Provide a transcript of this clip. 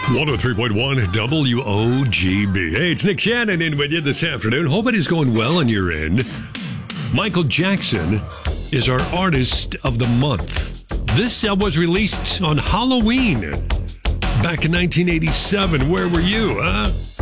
103.1 WOGB. Hey, it's Nick Shannon in with you this afternoon. Hope it is going well on your end. Michael Jackson is our Artist of the Month. This was released on Halloween back in 1987. Where were you, huh?